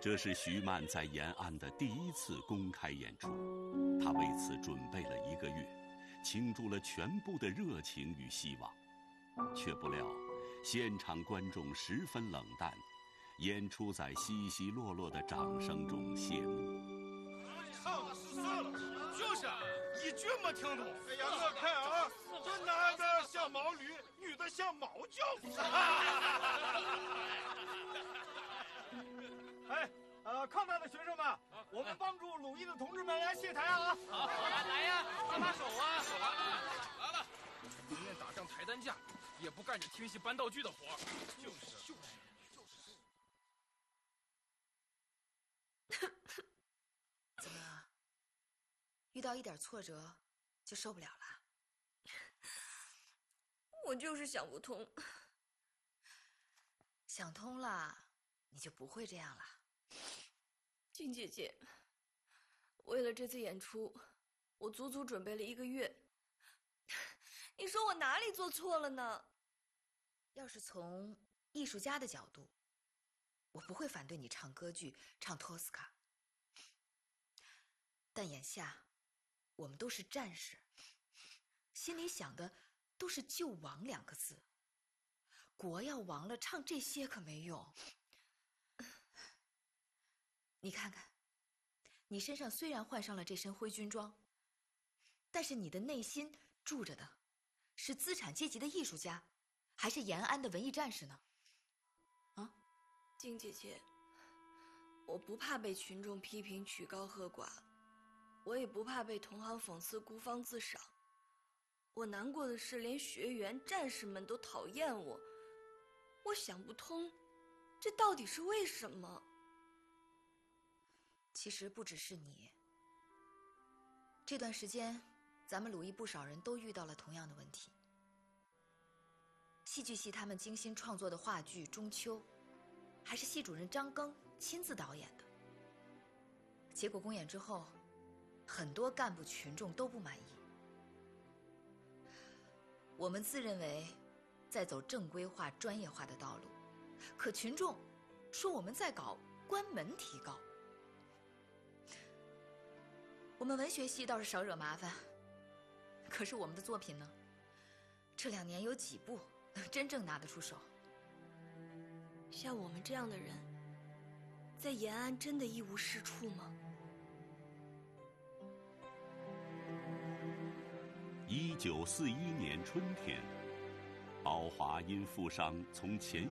这是徐曼在延安的第一次公开演出，她为此准备了1个月，倾注了全部的热情与希望，却不料现场观众十分冷淡，演出在稀稀落落的掌声中谢幕。 上的是色了，就是一句没听懂。哎呀，我看啊，这男的像毛驴，女的像毛叫。哎，抗战的学生们，我们帮助鲁艺的同志们来卸台啊！ 好，来呀，搭把手啊！来了，宁愿打仗抬担架，也不干这听戏搬道具的活。就是。 怎么，遇到一点挫折就受不了了？ 我就是想不通。 想通了，你就不会这样了。 静姐姐，为了这次演出，我足足准备了1个月。你说我哪里做错了呢？ 要是从艺术家的角度，我不会反对你唱歌剧，唱托斯卡。但眼下，我们都是战士，心里想的都是救亡2个字。国要亡了，唱这些可没用。你看看，你身上虽然换上了这身灰军装，但是你的内心住着的是资产阶级的艺术家，还是延安的文艺战士呢？啊， 静姐姐，我不怕被群众批评曲高和寡，我也不怕被同行讽刺孤芳自赏。我难过的是，连学员、战士们都讨厌我。我想不通，这到底是为什么？ 其实不只是你，这段时间，咱们鲁艺不少人都遇到了同样的问题。戏剧系他们精心创作的话剧《中秋》，还是系主任张庚亲自导演的。结果公演之后，很多干部群众都不满意。我们自认为在走正规化、专业化的道路，可群众说我们在搞关门提高。我们文学系倒是少惹麻烦，可是我们的作品呢？这2年有几部能真正拿得出手？ 像我们这样的人，在延安真的一无是处吗 ？1941年春天，宝华因负伤从前